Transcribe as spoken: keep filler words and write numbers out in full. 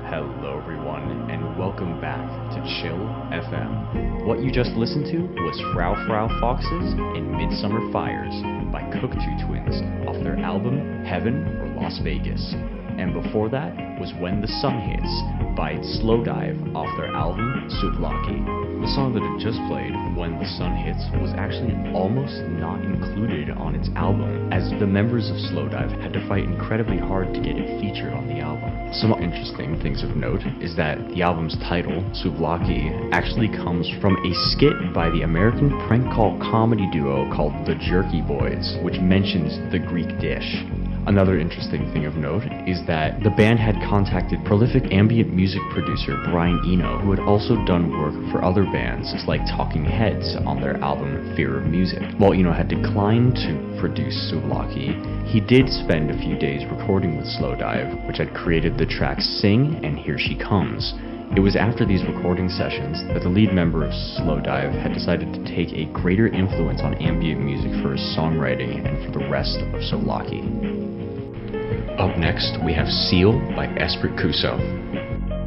Hello everyone, and welcome back to Chill F M. What you just listened to was Frau Frau Foxes and Midsummer Fires by Cocteau Twins off their album Heaven or Las Vegas. And before that was When the Sun Hits by Slowdive off their album Souvlaki. The song that it just played, When the Sun Hits, was actually almost not included on its album, as the members of Slowdive had to fight incredibly hard to get it featured on the album. Some interesting things of note is that the album's title, Souvlaki, actually comes from a skit by the American prank call comedy duo called The Jerky Boys, which mentions the Greek dish. Another interesting thing of note is that the band had contacted prolific ambient music producer Brian Eno, who had also done work for other bands like Talking Heads on their album Fear of Music. While Eno had declined to produce Souvlaki, he did spend a few days recording with Slowdive, which had created the tracks Sing and Here She Comes. It was after these recording sessions that the lead member of Slowdive had decided to take a greater influence on ambient music for his songwriting and for the rest of Souvlaki. Up next, we have Seal by Esprit Couso.